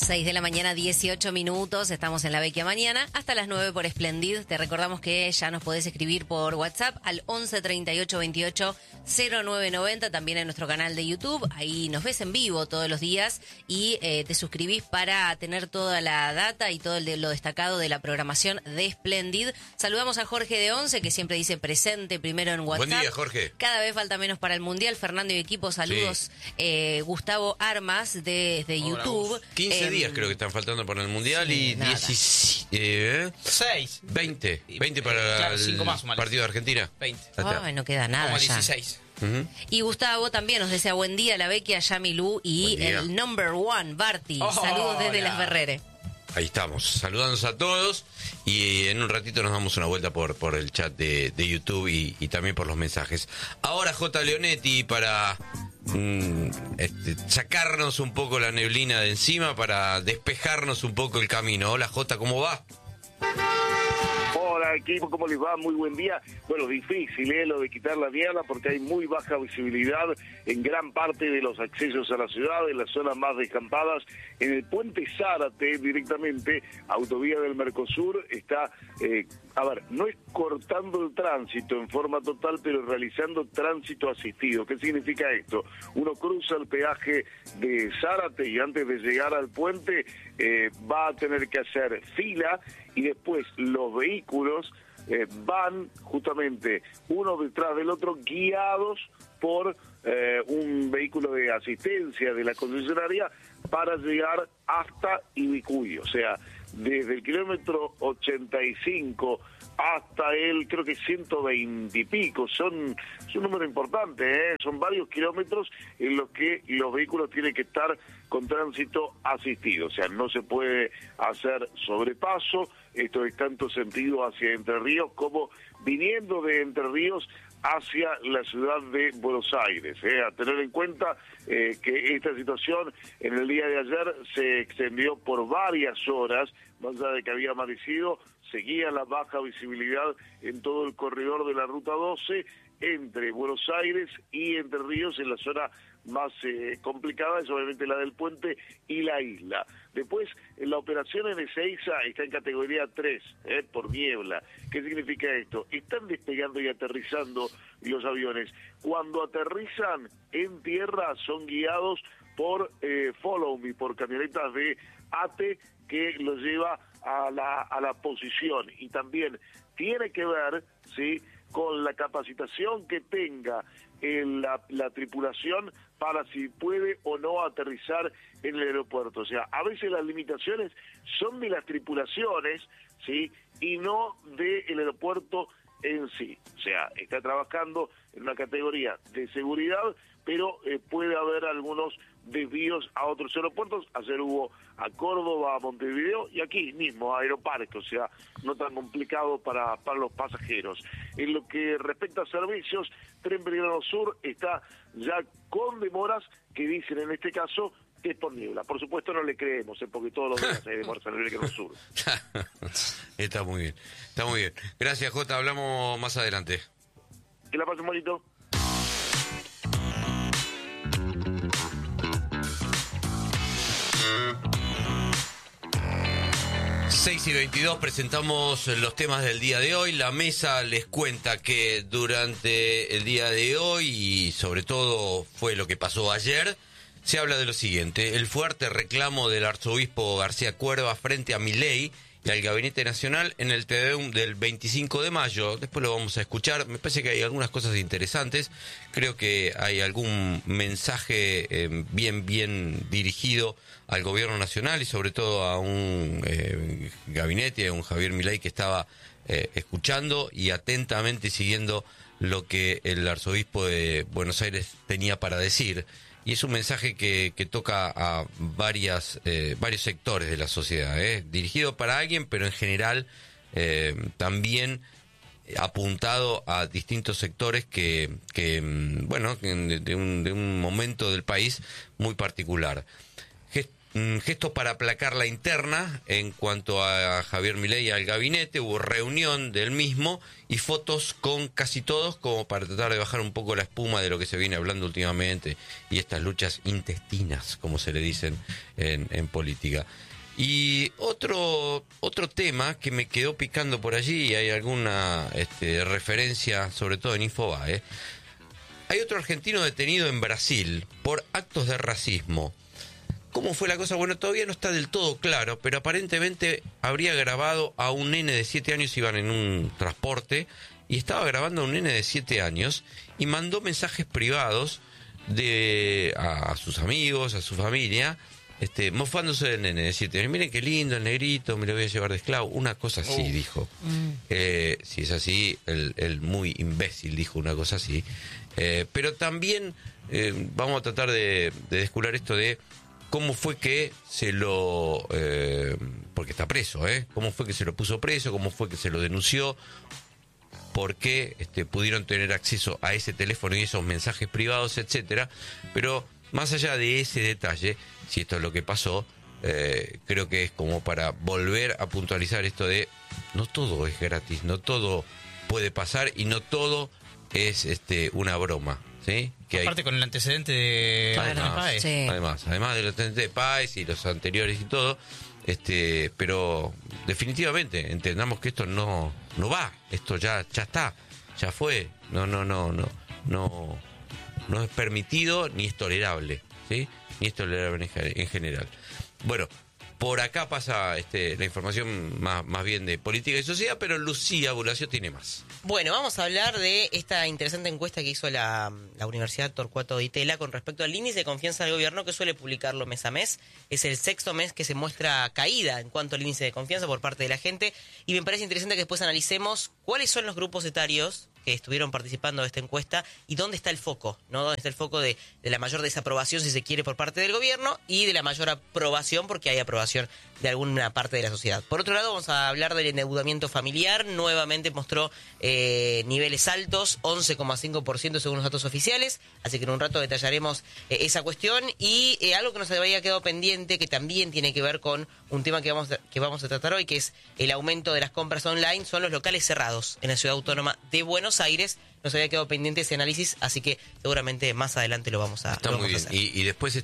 6 de la mañana, 18 minutos. Estamos en La Vecchia Mañana hasta las 9 por Splendid. Te recordamos que ya nos podés escribir por WhatsApp al 11 38 28 0990. También en nuestro canal de YouTube. Ahí nos ves en vivo todos los días y te suscribís para tener toda la data y todo lo destacado de la programación de Splendid. Saludamos a Jorge de Once, que siempre dice presente primero en WhatsApp. Buen día, Jorge. Cada vez falta menos para el Mundial. Fernando y equipo, saludos. Sí. Gustavo Armas desde YouTube. 15 días creo que están faltando para el Mundial, sí, y 20 para el partido de Argentina. 20. Ay, no queda nada ya. 16. Y Gustavo también nos desea buen día, La Vecchia, Yamilú y el number one, Barty. Saludos desde Las Berrere. Ahí estamos, saludándonos a todos y en un ratito nos damos una vuelta por el chat de YouTube y también por los mensajes. Ahora J. Leonetti para sacarnos un poco la neblina de encima, para despejarnos un poco el camino. Hola J, ¿cómo va? Hola equipo, ¿cómo les va? Muy buen día. Bueno, difícil lo de quitar la niebla porque hay muy baja visibilidad en gran parte de los accesos a la ciudad, en las zonas más descampadas. En el puente Zárate directamente, autovía del Mercosur, está, no es cortando el tránsito en forma total, pero realizando tránsito asistido. ¿Qué significa esto? Uno cruza el peaje de Zárate y antes de llegar al puente va a tener que hacer fila y después los vehículos van justamente uno detrás del otro guiados por un vehículo de asistencia de la concesionaria para llegar hasta Ibicuy, o sea, desde el kilómetro 85 hasta el, creo que 120 y pico, es un número importante, son varios kilómetros en los que los vehículos tienen que estar con tránsito asistido, o sea, no se puede hacer sobrepaso, esto es tanto sentido hacia Entre Ríos como viniendo de Entre Ríos hacia la ciudad de Buenos Aires. A tener en cuenta que esta situación en el día de ayer se extendió por varias horas, más allá de que había amanecido, seguía la baja visibilidad en todo el corredor de la Ruta 12, entre Buenos Aires y Entre Ríos, en la zona más complicada es obviamente la del puente y la isla. Después, la operación en Ezeiza está en categoría 3, por niebla. ¿Qué significa esto? Están despegando y aterrizando los aviones. Cuando aterrizan en tierra son guiados por Follow Me, por camionetas de ATE que los lleva a la posición. Y también tiene que ver, ¿sí?, con la capacitación que tenga la tripulación para si puede o no aterrizar en el aeropuerto. O sea, a veces las limitaciones son de las tripulaciones, ¿sí?, y no del aeropuerto en sí. O sea, está trabajando en una categoría de seguridad, pero puede haber algunos desvíos a otros aeropuertos. Ayer hubo a Córdoba, a Montevideo y aquí mismo a Aeroparque, o sea, no tan complicado para los pasajeros. En lo que respecta a servicios, Tren Belgrano Sur está ya con demoras que dicen en este caso que es por niebla. Por supuesto no le creemos, porque todos los días hay demoras en el Belgrano Sur. Está muy bien, está muy bien. Gracias, Jota, hablamos más adelante. Que la pasen bonito. Y 22 presentamos los temas del día de hoy. La mesa les cuenta que durante el día de hoy, y sobre todo fue lo que pasó ayer, se habla de lo siguiente: el fuerte reclamo del arzobispo García Cuerva frente a Milei y al Gabinete Nacional en el Te Deum del 25 de mayo. Después lo vamos a escuchar. Me parece que hay algunas cosas interesantes. Creo que hay algún mensaje bien dirigido al gobierno nacional y sobre todo a un gabinete, a un Javier Milei que estaba escuchando y atentamente siguiendo lo que el arzobispo de Buenos Aires tenía para decir. Y es un mensaje que toca a varios sectores de la sociedad, dirigido para alguien, pero en general también apuntado a distintos sectores que de un momento del país muy particular. gesto para aplacar la interna en cuanto a Javier Milei y al gabinete. Hubo reunión del mismo y fotos con casi todos como para tratar de bajar un poco la espuma de lo que se viene hablando últimamente y estas luchas intestinas, como se le dicen en política. Y otro tema que me quedó picando por allí, y hay alguna referencia, sobre todo en Infobae. Hay otro argentino detenido en Brasil por actos de racismo. ¿Cómo fue la cosa? Bueno, todavía no está del todo claro, pero aparentemente habría grabado a un nene de 7 años, iban en un transporte, y estaba grabando a un nene de 7 años, y mandó mensajes privados a sus amigos, a su familia, mofándose del nene de 7 años. Miren qué lindo el negrito, me lo voy a llevar de esclavo. Una cosa así dijo. Si es así, el muy imbécil dijo una cosa así. Pero también vamos a tratar de descubrir esto de cómo fue que se lo... porque está preso, cómo fue que se lo puso preso, cómo fue que se lo denunció, por qué pudieron tener acceso a ese teléfono y esos mensajes privados, etcétera. Pero más allá de ese detalle, si esto es lo que pasó, creo que es como para volver a puntualizar esto de no todo es gratis, no todo puede pasar y no todo es una broma, ¿sí? Que aparte con el antecedente de Páez. Sí. Además del antecedente de Páez y los anteriores y todo, pero definitivamente entendamos que esto no va, esto ya está, ya fue, no es permitido ni es tolerable, ¿sí? Ni es tolerable en general. Bueno, por acá pasa la información más bien de política y sociedad, pero Lucía Bulacio tiene más. Bueno, vamos a hablar de esta interesante encuesta que hizo la Universidad Torcuato Di Itela con respecto al índice de confianza del gobierno, que suele publicarlo mes a mes. Es el 6º mes que se muestra caída en cuanto al índice de confianza por parte de la gente, y me parece interesante que después analicemos cuáles son los grupos etarios que estuvieron participando de esta encuesta y dónde está el foco, ¿no? Dónde está el foco de la mayor desaprobación, si se quiere, por parte del gobierno, y de la mayor aprobación, porque hay aprobación de alguna parte de la sociedad. Por otro lado, vamos a hablar del endeudamiento familiar. Nuevamente mostró niveles altos, 11,5% según los datos oficiales, así que en un rato detallaremos esa cuestión. Y algo que nos había quedado pendiente, que también tiene que ver con un tema que vamos a tratar hoy, que es el aumento de las compras online, son los locales cerrados en la Ciudad Autónoma de Buenos Aires. Nos había quedado pendiente ese análisis, así que seguramente más adelante lo vamos a hacer. Está muy bien. Y después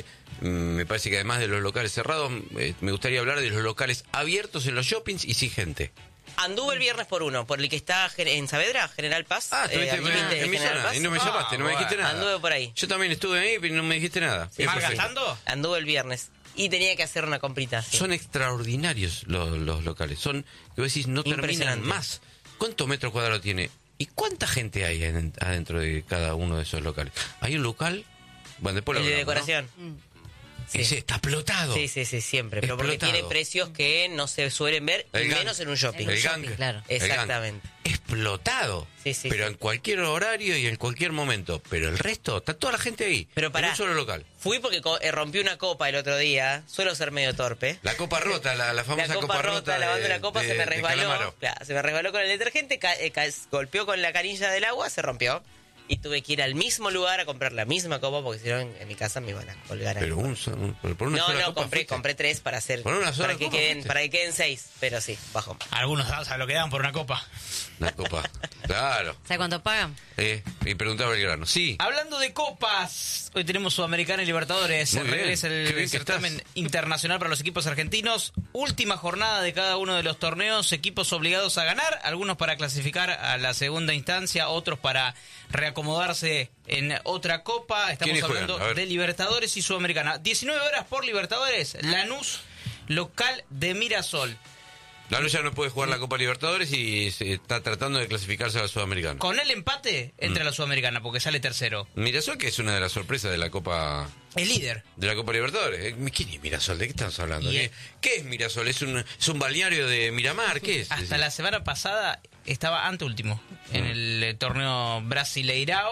me parece que además de los locales cerrados, me gustaría hablar de los locales abiertos en los shoppings y sin gente. Anduve el viernes por el que está en Saavedra, General Paz. Estuviste en mi zona y no me llamaste, no me dijiste nada. Anduve por ahí. Yo también estuve ahí, pero no me dijiste nada. Sí, ¿Más gastando? Anduve el viernes y tenía que hacer una comprita. Sí. Son extraordinarios los locales. Son, que vos decís, no terminan más. ¿Cuántos metros cuadrados tiene? ¿Y cuánta gente hay adentro de cada uno de esos locales? Hay un local, bueno, después lo de hablamos, decoración. ¿no? Sí. Ese está explotado. Sí, siempre. Pero porque tiene precios que no se suelen ver, y menos en un shopping. El gang, claro. Exactamente. Explotado. Sí, pero en cualquier horario y en cualquier momento. Pero el resto, está toda la gente ahí. Pero pará, en un solo local. Fui porque rompí una copa el otro día. Suelo ser medio torpe. La copa rota, la famosa copa rota. Lavando la copa, se me resbaló. Claro, se me resbaló con el detergente, golpeó con la canilla del agua, se rompió. Y tuve que ir al mismo lugar a comprar la misma copa, porque si no en mi casa me iban a colgar. Pero por una sola copa compré 3 para hacer, ¿por una sola para que queden 6, pero sí, bajó. Algunos a lo que dan por una copa. Una copa, claro. ¿Sabe cuánto pagan? Y preguntaba Belgrano, sí. Hablando de copas, hoy tenemos Sudamericana y Libertadores. Muy bien. Regresa el certamen internacional para los equipos argentinos. Última jornada de cada uno de los torneos. Equipos obligados a ganar, algunos para clasificar a la segunda instancia, otros para reacomodarse en otra copa. Estamos hablando de Libertadores y Sudamericana. 19 horas por Libertadores. Lanús, local de Mirasol. Lanús ya no puede jugar la Copa Libertadores y se está tratando de clasificarse a la Sudamericana. Con el empate entra a la Sudamericana porque sale tercero. Mirasol, que es una de las sorpresas de la Copa... El líder. De la Copa Libertadores. ¿Quién es Mirasol? ¿De qué estamos hablando? ¿Qué es Mirasol? ¿Es un balneario de Miramar? ¿Qué es? Hasta la semana pasada estaba anteúltimo en el torneo Brasileirao.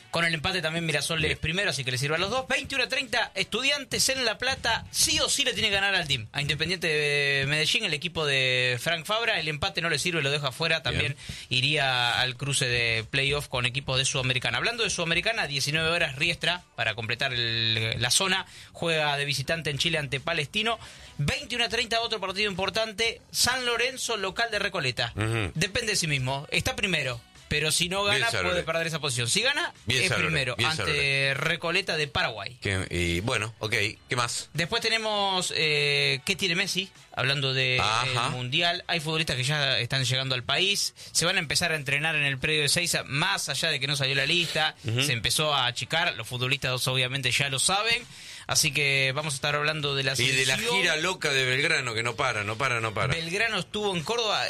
Con el empate también Mirasol es primero, así que le sirve a los dos. 21-30, Estudiantes en La Plata, sí o sí le tiene que ganar al team. A Independiente de Medellín, el equipo de Frank Fabra, el empate no le sirve, lo deja fuera. También iría al cruce de playoff con equipos de Sudamericana. Hablando de Sudamericana, 19 horas Riestra, para completar la zona, juega de visitante en Chile ante Palestino. 21-30, otro partido importante, San Lorenzo, local de Recoleta. Depende de sí mismo, está primero. Pero si no gana, puede perder esa posición. Si gana, es primero, ante Recoleta de Paraguay. Y bueno, ok, ¿qué más? Después tenemos ¿qué tiene Messi? Hablando del Mundial. Hay futbolistas que ya están llegando al país. Se van a empezar a entrenar en el predio de Seiza, más allá de que no salió la lista. Se empezó a achicar. Los futbolistas obviamente ya lo saben. Así que vamos a estar hablando de la selección. Y de la gira loca de Belgrano, que no para. Belgrano estuvo en Córdoba,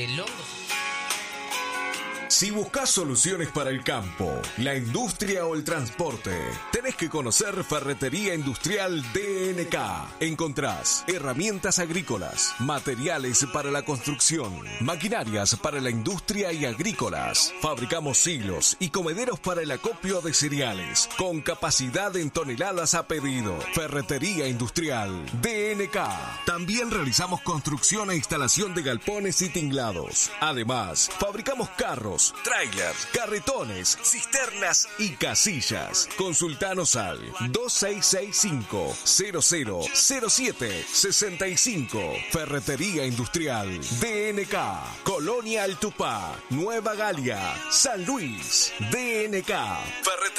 Si buscas soluciones para el campo, la industria o el transporte, tenés que conocer Ferretería Industrial DNK. Encontrás herramientas agrícolas, materiales para la construcción, maquinarias para la industria y agrícolas. Fabricamos silos y comederos para el acopio de cereales, con capacidad en toneladas a pedido. Ferretería Industrial DNK. También realizamos construcción e instalación de galpones y tinglados. Además, fabricamos carros, trailers, carretones, cisternas y casillas. Consultanos al 2665-000765. Ferretería Industrial DNK. Colonia Altupá, Nueva Galia, San Luis. DNK.